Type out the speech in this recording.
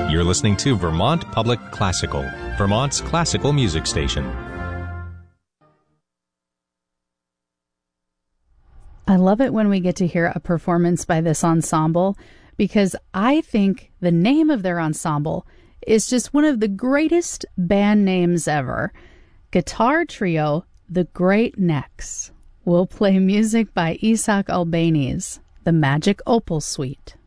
You're listening to Vermont Public Classical, Vermont's classical music station. I love it when we get to hear a performance by this ensemble, because I think the name of their ensemble is just one of the greatest band names ever. Guitar trio, The Great Necks. We'll play music by Isaac Albéniz, the Magic Opal Suite.